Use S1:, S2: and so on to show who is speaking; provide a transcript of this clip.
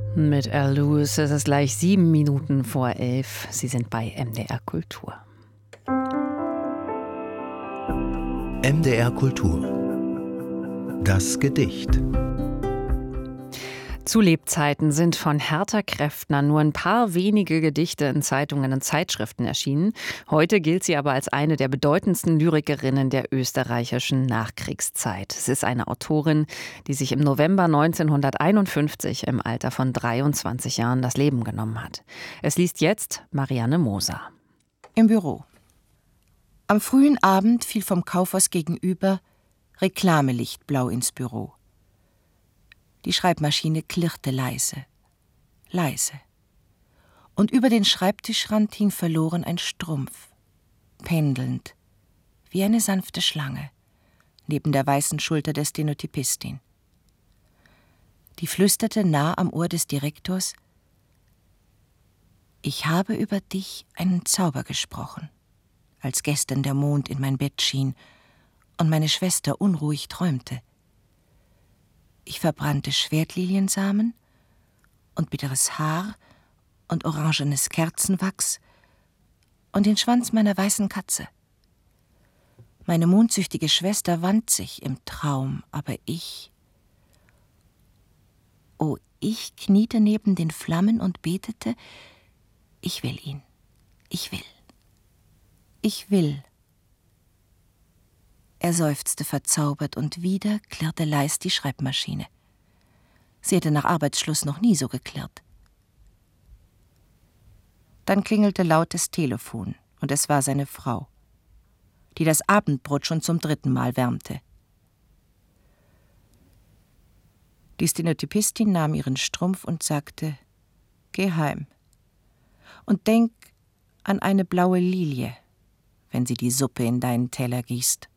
S1: Mit Al Lewis ist es gleich 7 Minuten vor 11. Sie sind bei MDR Kultur.
S2: MDR Kultur. Das Gedicht.
S1: Zu Lebzeiten sind von Hertha Kräftner nur ein paar wenige Gedichte in Zeitungen und Zeitschriften erschienen. Heute gilt sie aber als eine der bedeutendsten Lyrikerinnen der österreichischen Nachkriegszeit. Es ist eine Autorin, die sich im November 1951 im Alter von 23 Jahren das Leben genommen hat. Es liest jetzt Marianne Moser.
S3: Im Büro. Am frühen Abend fiel vom Kaufhaus gegenüber Reklamelicht blau ins Büro. Die Schreibmaschine klirrte leise, leise. Und über den Schreibtischrand hing verloren ein Strumpf, pendelnd, wie eine sanfte Schlange, neben der weißen Schulter der Stenotypistin. Die flüsterte nah am Ohr des Direktors: »Ich habe über dich einen Zauber gesprochen, als gestern der Mond in mein Bett schien und meine Schwester unruhig träumte. Ich verbrannte Schwertliliensamen und bitteres Haar und orangenes Kerzenwachs und den Schwanz meiner weißen Katze. Meine mondsüchtige Schwester wand sich im Traum, aber ich kniete neben den Flammen und betete: Ich will ihn, ich will, ich will.« Er seufzte verzaubert und wieder klirrte leis die Schreibmaschine. Sie hatte nach Arbeitsschluss noch nie so geklirrt. Dann klingelte laut das Telefon und es war seine Frau, die das Abendbrot schon zum 3. Mal wärmte. Die Stenotypistin nahm ihren Strumpf und sagte: »Geh heim und denk an eine blaue Lilie, wenn sie die Suppe in deinen Teller gießt.«